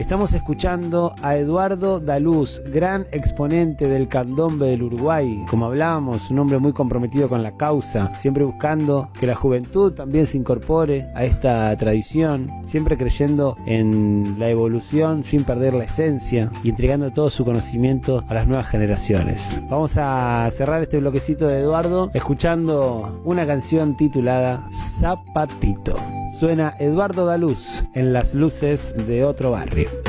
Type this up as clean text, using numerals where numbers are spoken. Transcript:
Estamos escuchando a Eduardo Daluz, gran exponente del candombe del Uruguay. Como hablábamos, un hombre muy comprometido con la causa, siempre buscando que la juventud también se incorpore a esta tradición, siempre creyendo en la evolución sin perder la esencia y entregando todo su conocimiento a las nuevas generaciones. Vamos a cerrar este bloquecito de Eduardo escuchando una canción titulada Zapatito. Suena Eduardo Daluz en las luces de otro barrio.